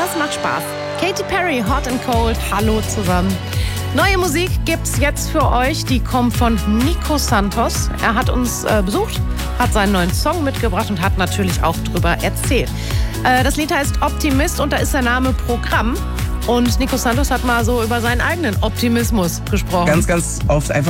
Das macht Spaß. Katy Perry, Hot and Cold. Hallo zusammen. Neue Musik gibt's jetzt für euch. Die kommt von Nico Santos. Er hat uns besucht, hat seinen neuen Song mitgebracht und hat natürlich auch drüber erzählt. Das Lied heißt Optimist und da ist der Name Programm. Und Nico Santos hat mal so über seinen eigenen Optimismus gesprochen. Ganz oft einfach